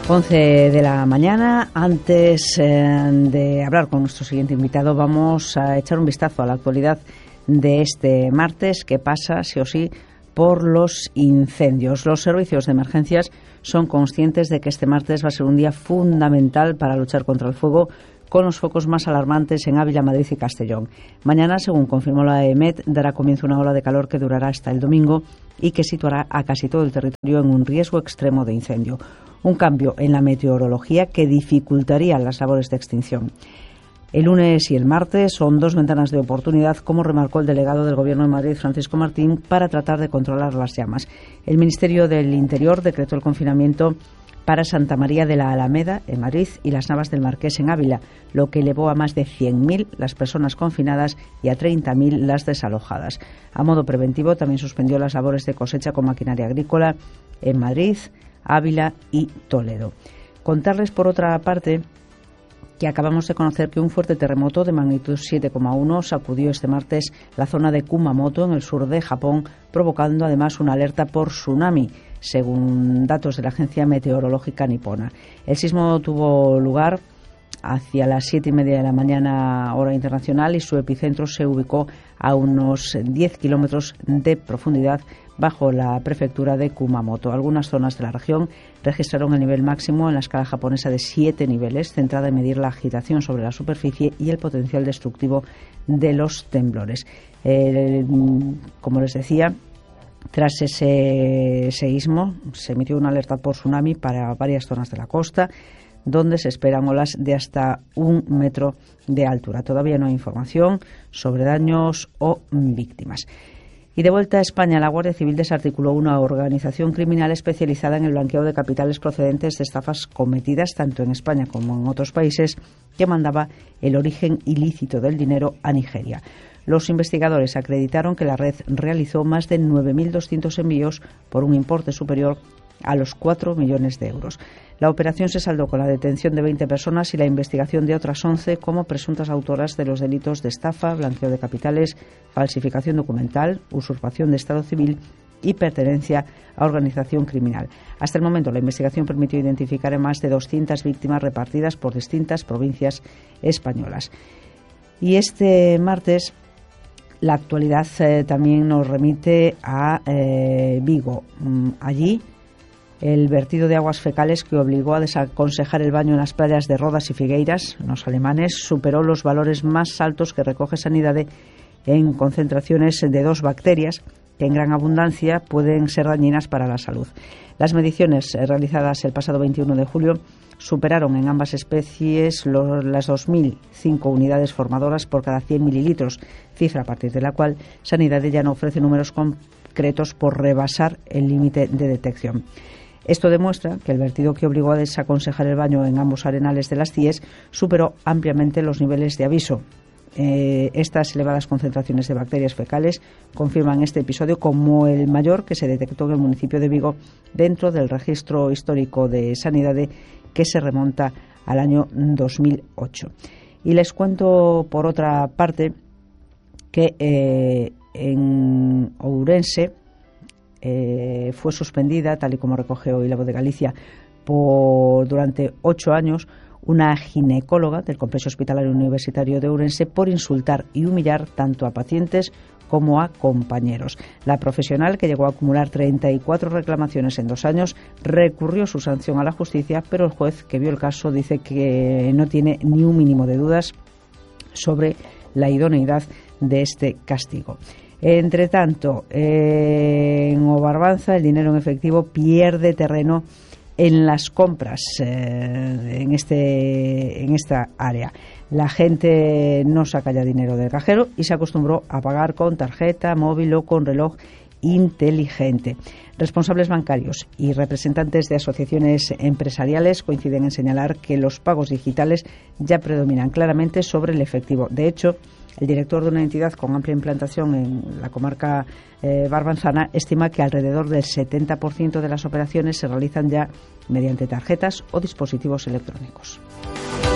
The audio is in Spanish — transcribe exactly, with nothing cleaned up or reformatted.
once de la mañana. Antes eh, de hablar con nuestro siguiente invitado, vamos a echar un vistazo a la actualidad de este martes, que pasa, sí o sí, por los incendios. Los servicios de emergencias son conscientes de que este martes va a ser un día fundamental para luchar contra el fuego, con los focos más alarmantes en Ávila, Madrid y Castellón. Mañana, según confirmó la E M E T, dará comienzo una ola de calor que durará hasta el domingo y que situará a casi todo el territorio en un riesgo extremo de incendio. Un cambio en la meteorología que dificultaría las labores de extinción. El lunes y el martes son dos ventanas de oportunidad, como remarcó el delegado del Gobierno de Madrid, Francisco Martín, para tratar de controlar las llamas. El Ministerio del Interior decretó el confinamiento para Santa María de la Alameda, en Madrid, y las Navas del Marqués, en Ávila, lo que elevó a más de cien mil las personas confinadas y a treinta mil las desalojadas. A modo preventivo, también suspendió las labores de cosecha con maquinaria agrícola en Madrid, Ávila y Toledo. Contarles, por otra parte, que acabamos de conocer que un fuerte terremoto de magnitud siete coma uno sacudió este martes la zona de Kumamoto, en el sur de Japón, provocando además una alerta por tsunami, según datos de la Agencia Meteorológica Nipona. El sismo tuvo lugar hacia las siete y media de la mañana, hora internacional, y su epicentro se ubicó a unos diez kilómetros de profundidad bajo la prefectura de Kumamoto. Algunas zonas de la región registraron el nivel máximo en la escala japonesa de siete niveles, centrada en medir la agitación sobre la superficie y el potencial destructivo de los temblores. Eh, como les decía, tras ese seísmo se emitió una alerta por tsunami para varias zonas de la costa, donde se esperan olas de hasta un metro de altura. Todavía no hay información sobre daños o víctimas. Y de vuelta a España, la Guardia Civil desarticuló una organización criminal especializada en el blanqueo de capitales procedentes de estafas cometidas tanto en España como en otros países, que mandaba el origen ilícito del dinero a Nigeria. Los investigadores acreditaron que la red realizó más de nueve mil doscientos envíos por un importe superior a los cuatro millones de euros. La operación se saldó con la detención de veinte personas y la investigación de otras once como presuntas autoras de los delitos de estafa, blanqueo de capitales, falsificación documental, usurpación de estado civil y pertenencia a organización criminal. Hasta el momento, la investigación permitió identificar a más de doscientas víctimas repartidas por distintas provincias españolas. Y este martes, la actualidad eh, también nos remite a eh, Vigo. Allí, el vertido de aguas fecales que obligó a desaconsejar el baño en las playas de Rodas y Figueiras, en los alemanes, superó los valores más altos que recoge Sanidade en concentraciones de dos bacterias que en gran abundancia pueden ser dañinas para la salud. Las mediciones realizadas el pasado veintiuno de julio superaron en ambas especies los, las dos mil cinco unidades formadoras por cada cien mililitros, cifra a partir de la cual Sanidade ya no ofrece números concretos por rebasar el límite de detección. Esto demuestra que el vertido que obligó a desaconsejar el baño en ambos arenales de las C I E S superó ampliamente los niveles de aviso. Eh, estas elevadas concentraciones de bacterias fecales confirman este episodio como el mayor que se detectó en el municipio de Vigo dentro del registro histórico de Sanidade, que se remonta al año dos mil ocho. Y les cuento, por otra parte, que eh, en Ourense eh, fue suspendida, tal y como recoge hoy La Voz de Galicia, por durante ocho años una ginecóloga del Complejo Hospitalario Universitario de Ourense por insultar y humillar tanto a pacientes como a compañeros. La profesional, que llegó a acumular treinta y cuatro reclamaciones en dos años, recurrió su sanción a la justicia, pero el juez que vio el caso dice que no tiene ni un mínimo de dudas sobre la idoneidad de este castigo. Entre tanto, en Obarbanza el dinero en efectivo pierde terreno en las compras eh, en este en esta área. La gente no saca ya dinero del cajero y se acostumbró a pagar con tarjeta, móvil o con reloj inteligente. Responsables bancarios y representantes de asociaciones empresariales coinciden en señalar que los pagos digitales ya predominan claramente sobre el efectivo. De hecho, el director de una entidad con amplia implantación en la comarca eh, barbanzana estima que alrededor del setenta por ciento de las operaciones se realizan ya mediante tarjetas o dispositivos electrónicos.